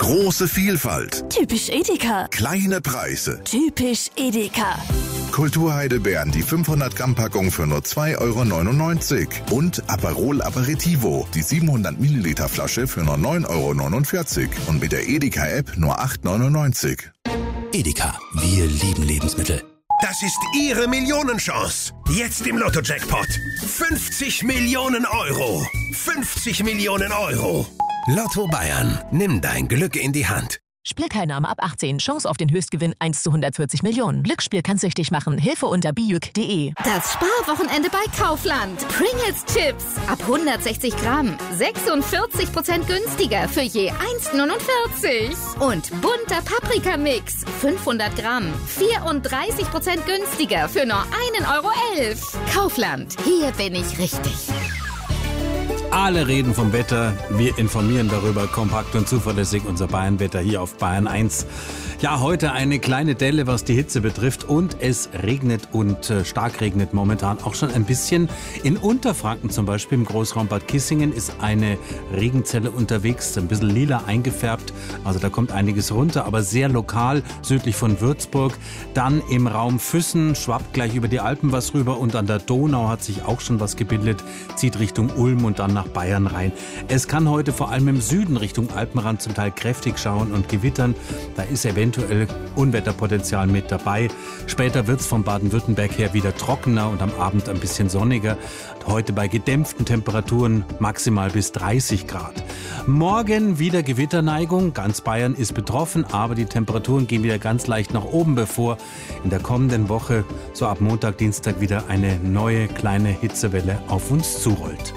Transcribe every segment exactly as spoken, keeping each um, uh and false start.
Große Vielfalt. Typisch Edeka. Kleine Preise. Typisch Edeka. Kulturheidelbeeren, die fünfhundert Gramm Packung für nur zwei Euro neunundneunzig. Und Aperol Aperitivo, die siebenhundert Milliliter Flasche für nur neun Euro neunundvierzig. Und mit der Edeka-App nur acht Euro neunundneunzig. Edeka, wir lieben Lebensmittel. Das ist Ihre Millionenchance. Jetzt im Lotto-Jackpot. fünfzig Millionen Euro. fünfzig Millionen Euro. Lotto Bayern. Nimm dein Glück in die Hand. Spielteilnahme ab achtzehn. Chance auf den Höchstgewinn eins zu hundertvierzig Millionen. Glücksspiel kann süchtig machen. Hilfe unter bijuk punkt de. Das Sparwochenende bei Kaufland. Pringles Chips. Ab hundertsechzig Gramm. sechsundvierzig Prozent günstiger für je eins neunundvierzig. Und bunter Paprikamix. fünfhundert Gramm. vierunddreißig Prozent günstiger für nur ein Euro elf. Kaufland. Hier bin ich richtig. Alle reden vom Wetter, wir informieren darüber kompakt und zuverlässig, unser Bayernwetter hier auf Bayern eins. Ja, heute eine kleine Delle, was die Hitze betrifft, und es regnet und äh, stark regnet momentan auch schon ein bisschen. In Unterfranken zum Beispiel, im Großraum Bad Kissingen, ist eine Regenzelle unterwegs, ein bisschen lila eingefärbt, also da kommt einiges runter, aber sehr lokal, südlich von Würzburg. Dann im Raum Füssen schwappt gleich über die Alpen was rüber, und an der Donau hat sich auch schon was gebildet, zieht Richtung Ulm und dann nach Bayern rein. Es kann heute vor allem im Süden Richtung Alpenrand zum Teil kräftig schauen und gewittern. Da ist eventuell Unwetterpotenzial mit dabei. Später wird es von Baden-Württemberg her wieder trockener und am Abend ein bisschen sonniger. Heute bei gedämpften Temperaturen maximal bis dreißig Grad. Morgen wieder Gewitterneigung. Ganz Bayern ist betroffen, aber die Temperaturen gehen wieder ganz leicht nach oben, bevor in der kommenden Woche, so ab Montag, Dienstag, wieder eine neue kleine Hitzewelle auf uns zurollt.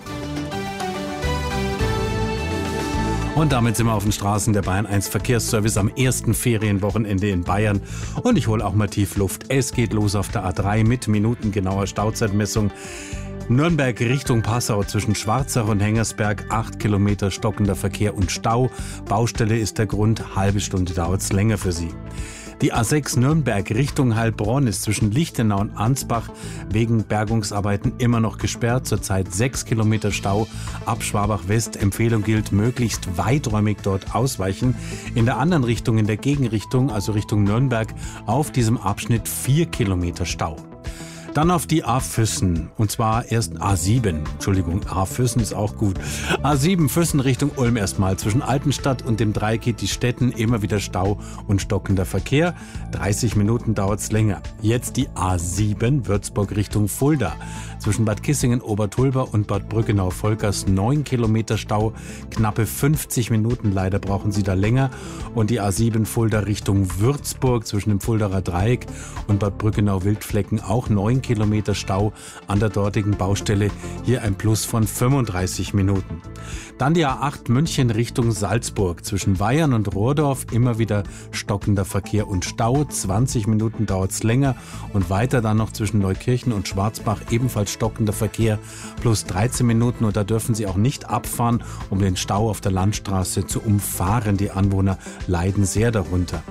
Und damit sind wir auf den Straßen der Bayern eins Verkehrsservice am ersten Ferienwochenende in Bayern. Und ich hole auch mal tief Luft. Es geht los auf der A drei mit minutengenauer Stauzeitmessung. Nürnberg Richtung Passau zwischen Schwarzach und Hengersberg, acht Kilometer stockender Verkehr und Stau. Baustelle ist der Grund, halbe Stunde dauert es länger für Sie. Die A sechs Nürnberg Richtung Heilbronn ist zwischen Lichtenau und Ansbach wegen Bergungsarbeiten immer noch gesperrt. Zurzeit sechs Kilometer Stau. Ab Schwabach West. Empfehlung gilt, möglichst weiträumig dort ausweichen. In der anderen Richtung, in der Gegenrichtung, also Richtung Nürnberg, auf diesem Abschnitt vier Kilometer Stau. Dann auf die A Füssen, und zwar erst A sieben, Entschuldigung, A Füssen ist auch gut. A sieben Füssen Richtung Ulm erstmal, zwischen Altenstadt und dem Dreieck die Städten immer wieder Stau und stockender Verkehr. dreißig Minuten dauert's länger. Jetzt die A sieben Würzburg Richtung Fulda, zwischen Bad Kissingen, Obertulber und Bad Brückenau-Volkers neun Kilometer Stau, knappe fünfzig Minuten, leider brauchen Sie da länger. Und die A sieben Fulda Richtung Würzburg, zwischen dem Fuldaer Dreieck und Bad Brückenau-Wildflecken auch neun Kilometer Stau an der dortigen Baustelle, hier ein Plus von fünfunddreißig Minuten. Dann die A acht München Richtung Salzburg, zwischen Weyern und Rohrdorf immer wieder stockender Verkehr und Stau, zwanzig Minuten dauert's länger, und weiter dann noch zwischen Neukirchen und Schwarzbach ebenfalls stockender Verkehr, plus dreizehn Minuten, und da dürfen Sie auch nicht abfahren, um den Stau auf der Landstraße zu umfahren. Die Anwohner leiden sehr darunter.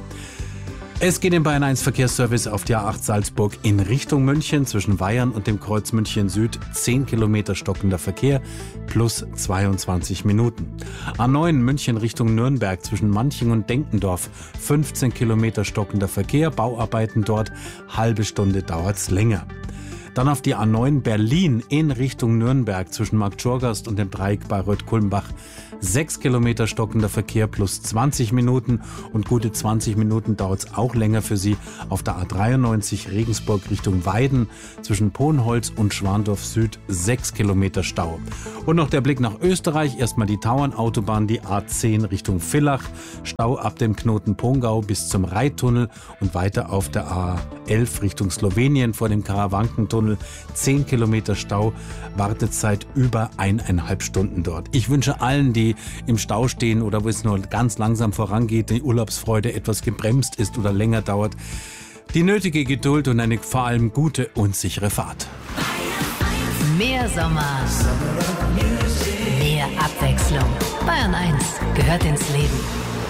Es geht im Bayern eins Verkehrsservice auf die A acht Salzburg in Richtung München, zwischen Weyern und dem Kreuz München Süd, zehn Kilometer stockender Verkehr, plus zweiundzwanzig Minuten. A neun München Richtung Nürnberg, zwischen Manching und Denkendorf, fünfzehn Kilometer stockender Verkehr, Bauarbeiten dort, halbe Stunde dauert's länger. Dann auf die A neun Berlin in Richtung Nürnberg, zwischen Marktschorgast und dem Dreieck Bayreuth-Kulmbach, sechs Kilometer stockender Verkehr plus zwanzig Minuten, und gute zwanzig Minuten dauert es auch länger für Sie auf der A dreiundneunzig Regensburg Richtung Weiden, zwischen Pohnholz und Schwandorf Süd, sechs Kilometer Stau. Und noch der Blick nach Österreich, erstmal die Tauernautobahn, die A zehn Richtung Villach, Stau ab dem Knoten Pongau bis zum Reittunnel, und weiter auf der A elf Richtung Slowenien vor dem Karawankentunnel, zehn Kilometer Stau, Wartezeit über eineinhalb Stunden dort. Ich wünsche allen, die im Stau stehen oder wo es nur ganz langsam vorangeht, die Urlaubsfreude etwas gebremst ist oder länger dauert, die nötige Geduld und eine vor allem gute und sichere Fahrt. Mehr Sommer, mehr Abwechslung. Bayern eins gehört ins Leben.